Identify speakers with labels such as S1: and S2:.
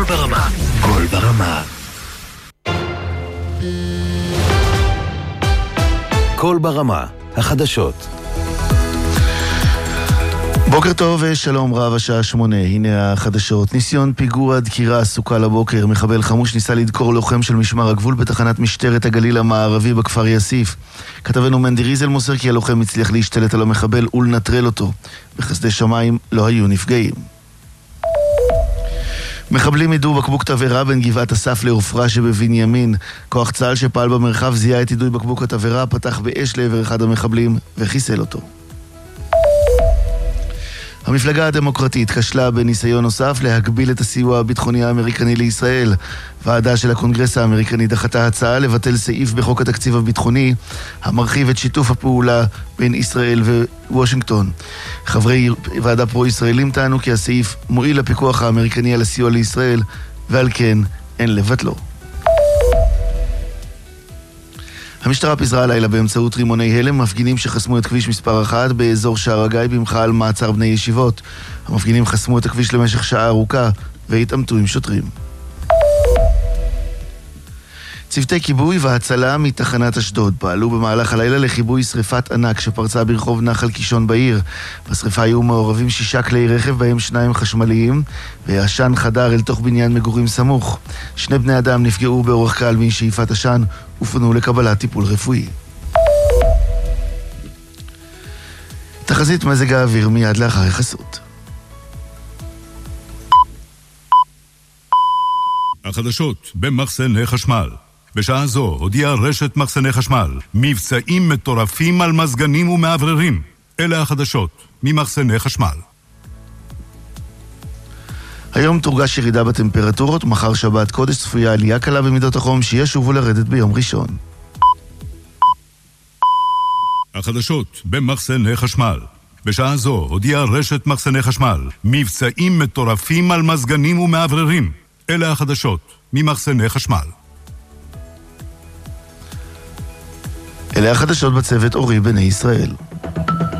S1: קול ברמה. קול ברמה. קול ברמה, החדשות.
S2: בוקר טוב ושלום רב, השעה 8, הנה החדשות. ניסיון פיגוע דקירה סוכל הבוקר. מחבל חמוש ניסה לדקור לוחם של משמר הגבול בתחנת משטרת הגליל המערבי בכפר יאסיף. כתבנו מנדי ריזל מוסר כי הלוחם הצליח להשתלט על המחבל ולנטרל אותו. בחסדי שמיים לא היו נפגעים. מחבלים ידעו בקבוק תבערה בין גבעת אסף לעופרה שבבנימין. כוח צה"ל שפעל במרחב זיהה את יידוי בקבוק התבערה, פתח באש לעבר אחד המחבלים וחיסל אותו. המפלגה הדמוקרטית כשלה בניסיון נוסף להגביל את הסיוע הביטחוני האמריקני לישראל. ועדה של הקונגרס האמריקני דחתה הצעה לבטל סעיף בחוק התקציב הביטחוני המרחיב את שיתוף הפעולה בין ישראל ווושינגטון. חברי ועדה פרו-ישראלים טענו כי הסעיף מועיל לפיקוח האמריקני על הסיוע לישראל, ועל כן אין לבטלו. המשטרה פיזרה הלילה באמצעות רימוני הלם מפגינים שחסמו את כביש מספר 1 באזור שער הגיא במחאה על מעצר בני ישיבות. המפגינים חסמו את הכביש למשך שעה ארוכה והתעמתו עם שוטרים. צוותי כיבוי והצלה מתחנת אשדוד פעלו במהלך הלילה לכיבוי שריפת ענק שפרצה ברחוב נחל קישון בעיר. בשריפה היו מעורבים 6 כלי רכב, בהם 2 חשמליים, ועשן חדר אל תוך בניין מגורים סמוך. 2 בני אדם נפגעו באורח קל משאיפת עשן ופנו לקבלת טיפול רפואי. תחזית מזג האוויר מיד לאחר החסות.
S3: החדשות במחסני חשמל. בשעה זו הודיעה רשת מחסני חשמל מבצעים מטורפים על מזגנים ומעבררים. אלה החדשות ממחסני חשמל.
S2: היום תורגש ירידה בטמפרטורות, מחר שבת קודש צפויה עלייה קלה במידות החום שישובו לרדת ביום ראשון.
S3: החדשות במחסני חשמל. בשעה זו הודיעה רשת מחסני חשמל מבצעים מטורפים על מזגנים ומעבררים. אלה החדשות ממחסני חשמל.
S2: אלה החדשות בצוות אורי בני ישראל.